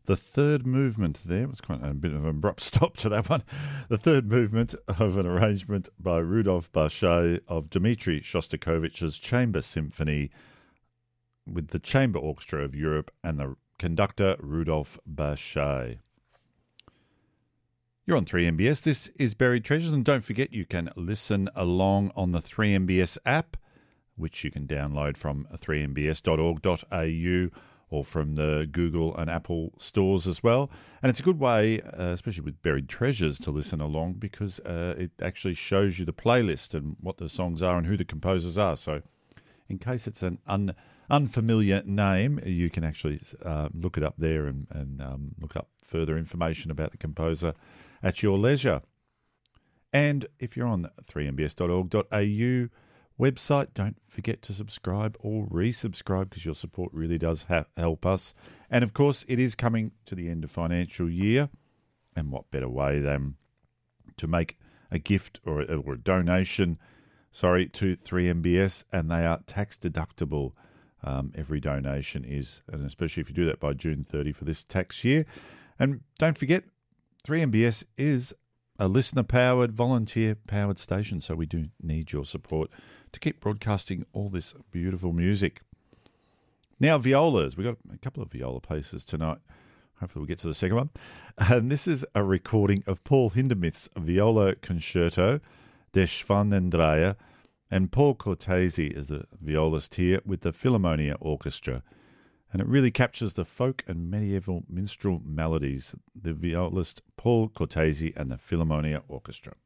The third movement there was quite a bit of an abrupt stop to that one. The third movement of an arrangement by Rudolf Bachet of Dmitri Shostakovich's Chamber Symphony with the Chamber Orchestra of Europe and the conductor Rudolf Bachet. You're on 3MBS. This is Buried Treasures, and don't forget you can listen along on the 3MBS app, which you can download from 3mbs.org.au or from the Google and Apple stores as well. And it's a good way, especially with Buried Treasures, to listen along because it actually shows you the playlist and what the songs are and who the composers are. So in case it's an unfamiliar name, you can actually look it up there and look up further information about the composer at your leisure. And if you're on 3mbs.org.au website, don't forget to subscribe or resubscribe because your support really does help us. And of course, it is coming to the end of financial year, and what better way than to make a gift or a donation, to 3MBS, and they are tax deductible. Every donation is, and especially if you do that by June 30 for this tax year. And don't forget, 3MBS is a listener-powered, volunteer-powered station, so we do need your support to keep broadcasting all this beautiful music. Now, violas. We've got a couple of viola pieces tonight. Hopefully we'll get to the second one. And this is a recording of Paul Hindemith's Viola Concerto, Der Schwanendraier, and Paul Cortese is the violist here with the Philharmonia Orchestra. And it really captures the folk and medieval minstrel melodies, the violist Paul Cortese and the Philharmonia Orchestra.